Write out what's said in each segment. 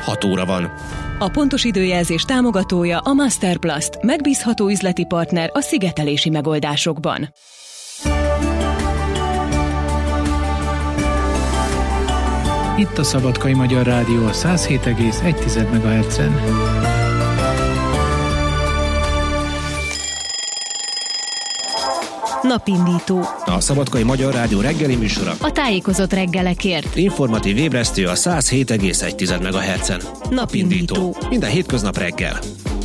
6 óra van. A pontos időjelzés támogatója a Masterplast, megbízható üzleti partner a szigetelési megoldásokban. Itt a Szabadkai Magyar Rádió a 107,1 MHz-en. Napindító. A Szabadkai Magyar Rádió reggeli műsora. A tájékozott reggelekért. Informatív ébresztő a 107,1 MHz-en. Napindító. Minden hétköznap reggel.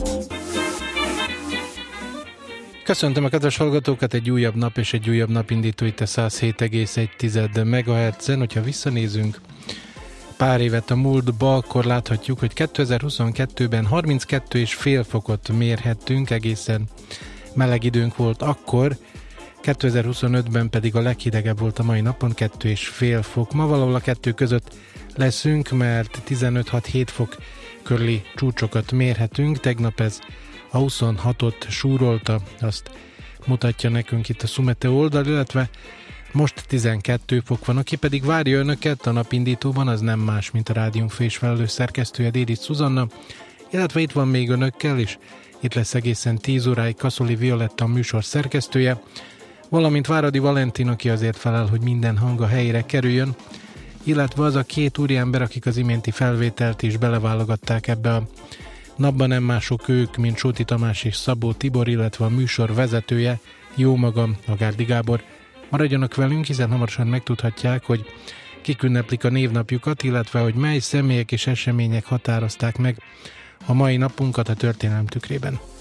Köszöntöm a kedves hallgatókat, egy újabb nap és egy újabb napindító itt a 107,1 MHz-en. Hogyha visszanézünk pár évet a múltba, akkor láthatjuk, hogy 2022-ben 32,5 fokot mérhettünk, egészen meleg időnk volt akkor, 2025-ben pedig a leghidegebb volt a mai napon, 2,5 fok. Ma valahol a kettő között leszünk, mert 15-6-7 fok körüli csúcsokat mérhetünk. Tegnap ez a 26-ot súrolta, azt mutatja nekünk itt a Sumete oldal, illetve most 12 fok van. Aki pedig várja önöket a napindítóban, az nem más, mint a rádiónk fő és felelős szerkesztője, Déris Zuzanna, illetve itt van még önökkel, és itt lesz egészen 10 óráig Kaszoli Violetta, a műsor szerkesztője, valamint Váradi Valentin, aki azért felel, hogy minden hang a helyére kerüljön, illetve az a két úriember, akik az iménti felvételt is beleválogatták ebbe a napban, nem mások ők, mint Sóti Tamás és Szabó Tibor, illetve a műsor vezetője, jó magam, Agárdi Gábor. Maradjanak velünk, hiszen hamarosan megtudhatják, hogy kik ünneplik a névnapjukat, illetve hogy mely személyek és események határozták meg a mai napunkat a történelem tükrében.